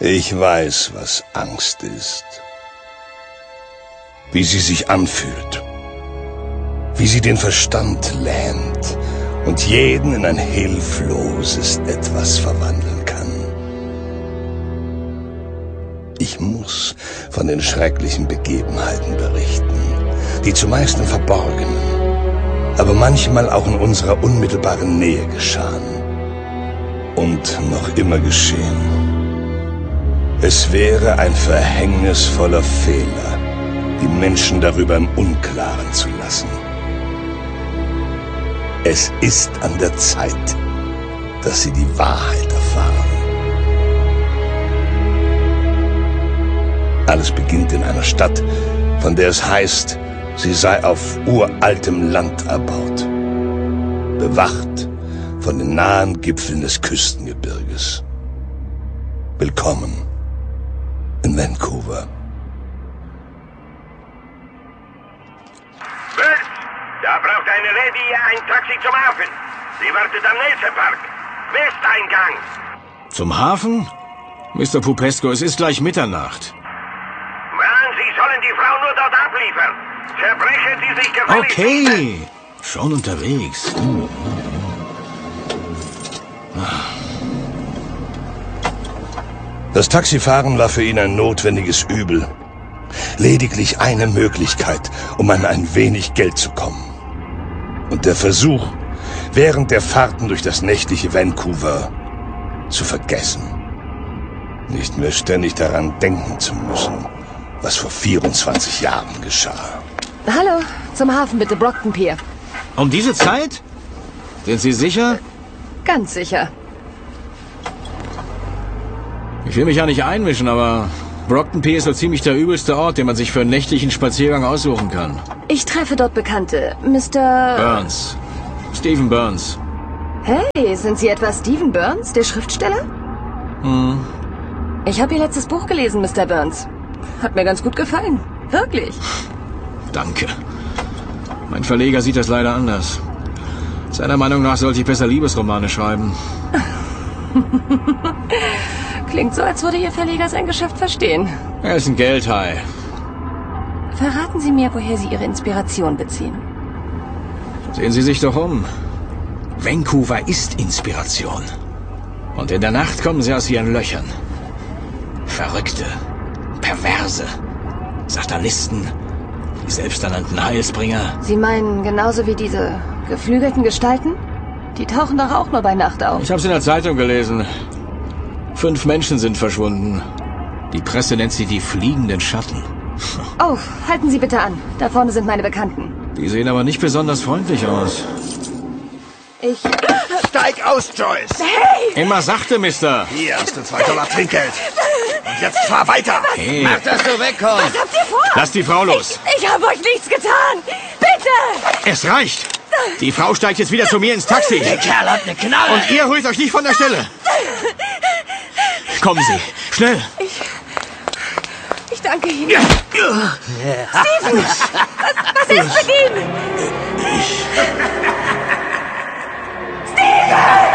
Ich weiß, was Angst ist. Wie sie sich anfühlt. Wie sie den Verstand lähmt und jeden in ein hilfloses Etwas verwandeln kann. Ich muss von den schrecklichen Begebenheiten berichten, die zumeist im Verborgenen, aber manchmal auch in unserer unmittelbaren Nähe geschahen und noch immer geschehen. Es wäre ein verhängnisvoller Fehler, die Menschen darüber im Unklaren zu lassen. Es ist an der Zeit, dass sie die Wahrheit erfahren. Alles beginnt in einer Stadt, von der es heißt, sie sei auf uraltem Land erbaut, bewacht von den nahen Gipfeln des Küstengebirges. Willkommen in Vancouver. Bert, da braucht eine Lady ein Taxi zum Hafen. Sie wartet am Nelson Park. Westeingang. Zum Hafen? Mr. Pupesco, es ist gleich Mitternacht. Mann, Sie sollen die Frau nur dort abliefern. Zerbrechen Sie sich gefälligst. Okay, schon unterwegs. Das Taxifahren war für ihn ein notwendiges Übel. Lediglich eine Möglichkeit, um an ein wenig Geld zu kommen. Und der Versuch, während der Fahrten durch das nächtliche Vancouver zu vergessen. Nicht mehr ständig daran denken zu müssen, was vor 24 Jahren geschah. Hallo, zum Hafen bitte, Brockton Pier. Um diese Zeit? Sind Sie sicher? Ganz sicher. Ich will mich ja nicht einmischen, aber Brockton Pier ist so ziemlich der übelste Ort, den man sich für einen nächtlichen Spaziergang aussuchen kann. Ich treffe dort Bekannte. Mr. Burns. Stephen Burns. Hey, sind Sie etwa Stephen Burns, der Schriftsteller? Ich habe Ihr letztes Buch gelesen, Mr. Burns. Hat mir ganz gut gefallen. Wirklich. Danke. Mein Verleger sieht das leider anders. Seiner Meinung nach sollte ich besser Liebesromane schreiben. Klingt so, als würde Ihr Verleger sein Geschäft verstehen. Er ist ein Geldhai. Verraten Sie mir, woher Sie Ihre Inspiration beziehen. Sehen Sie sich doch um. Vancouver ist Inspiration. Und in der Nacht kommen sie aus ihren Löchern. Verrückte, Perverse, Satanisten, die selbsternannten Heilsbringer. Sie meinen genauso wie diese geflügelten Gestalten? Die tauchen doch auch nur bei Nacht auf. Ich habe es in der Zeitung gelesen. 5 Menschen sind verschwunden. Die Presse nennt sie die fliegenden Schatten. Oh, halten Sie bitte an. Da vorne sind meine Bekannten. Die sehen aber nicht besonders freundlich aus. Steig aus, Joyce! Hey! Immer sachte, Mister. Hier hast du $2 Trinkgeld. Und jetzt fahr weiter! Hey, Mach, dass du wegkommst! Was habt ihr vor? lass die Frau los. Ich habe euch nichts getan! Bitte! Es reicht. Die Frau steigt jetzt wieder zu mir ins Taxi. Der Kerl hat eine Knarre! Und ihr rührt euch nicht von der Stelle. Kommen Sie, schnell. Ich danke Ihnen. Steven! Was ist mit Ihnen?